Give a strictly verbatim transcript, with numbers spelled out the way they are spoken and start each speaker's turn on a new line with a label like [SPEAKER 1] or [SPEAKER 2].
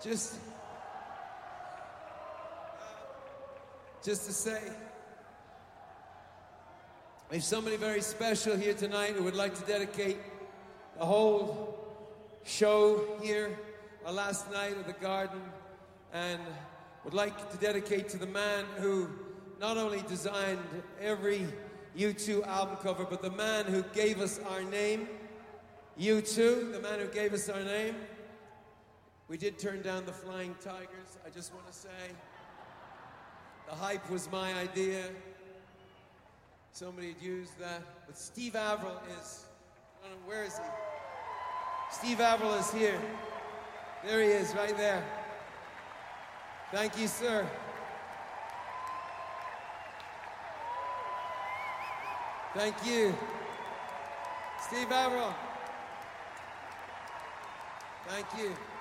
[SPEAKER 1] just, just to say, we have somebody very special here tonight who would like to dedicate the whole show here, our last night at the Garden, and would like to dedicate to the man who not only designed every U two album cover, but the man who gave us our name, U two, the man who gave us our name. We did turn down the Flying Tigers, I just want to say. The hype was my idea. Somebody had used that. But Steve Averill is, I don't know, where is he? Steve Averill is here. There he is, right there. Thank you, sir. Thank you. Steve Averill. Thank you.